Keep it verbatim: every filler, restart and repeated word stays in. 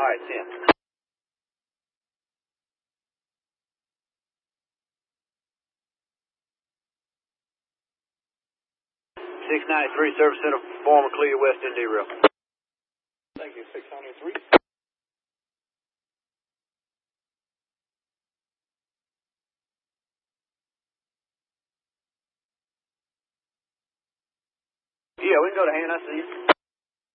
All right, see ya. six ninety-three, Service Center, former clear west N D rail. Thank you, six ninety-three. Yeah, we can go to hand. I see you.